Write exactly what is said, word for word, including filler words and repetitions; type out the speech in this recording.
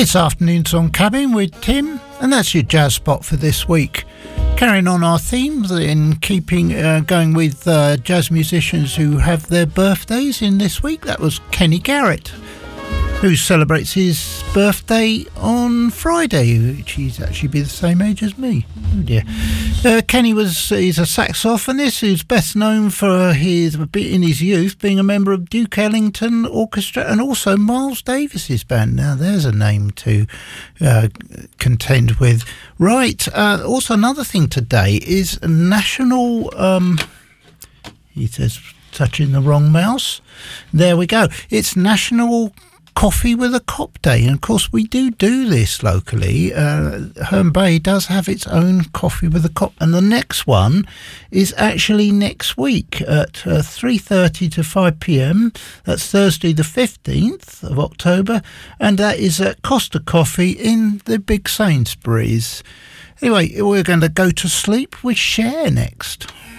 It's Afternoon Song Cabin with Tim, and that's your jazz spot for this week. Carrying on our themes in keeping uh, going with uh, jazz musicians who have their birthdays in this week. That was Kenny Garrett, who celebrates his birthday on Friday, which he's actually be the same age as me. Oh dear. Uh, Kenny was he's a saxophonist who's best known for his in his youth being a member of Duke Ellington Orchestra and also Miles Davis's band. Now there's a name to uh, contend with. Right. Uh, also another thing today is National. Um, he says touching the wrong mouse. There we go. It's National Coffee with a Cop Day, and of course we do do this locally. uh, Herne Bay does have its own Coffee with a Cop, and the next one is actually next week at uh, three thirty to five p.m. That's Thursday the fifteenth of October, and that is at Costa Coffee in the Big Sainsbury's. Anyway, we're going to go to sleep with Cher next.